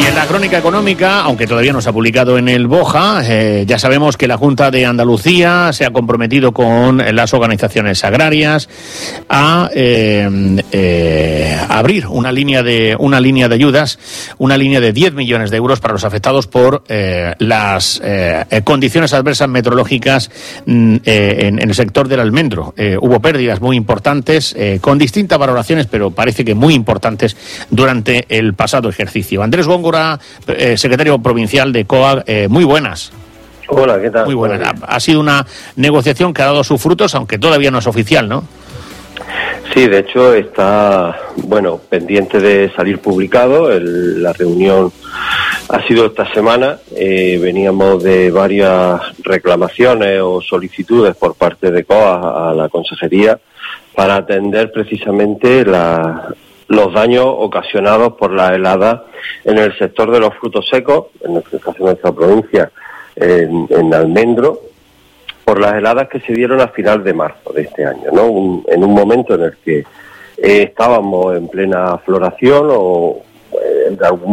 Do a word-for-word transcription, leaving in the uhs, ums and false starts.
Y en la crónica económica, aunque todavía no se ha publicado en el BOJA, eh, ya sabemos que la Junta de Andalucía se ha comprometido con las organizaciones agrarias a eh, eh, abrir una línea de una línea de ayudas, una línea de diez millones de euros para los afectados por eh, las eh, condiciones adversas meteorológicas mm, eh, en, en el sector del almendro. Eh, hubo pérdidas muy importantes, eh, con distintas valoraciones, pero parece que muy importantes durante el pasado ejercicio. Andrés Góngora, eh, secretario provincial de C O A, eh, muy buenas. Hola, ¿qué tal? Muy buenas. Ha, ha sido una negociación que ha dado sus frutos, aunque todavía no es oficial, ¿no? Sí, de hecho está, bueno, pendiente de salir publicado. El, la reunión ha sido esta semana. Eh, veníamos de varias reclamaciones o solicitudes por parte de C O A a la consejería para atender precisamente la, los daños ocasionados por la helada en el sector de los frutos secos, en nuestra, en nuestra provincia, en, en almendro, por las heladas que se dieron a final de marzo de este año, ¿no? Un, en un momento en el que eh, estábamos en plena floración o eh, de algún